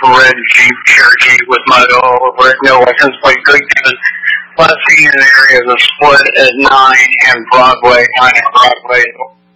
red Jeep Cherokee with mud all over it, no license plate, good given. Last seen in the area of the split at 9 and Broadway, 9 and Broadway.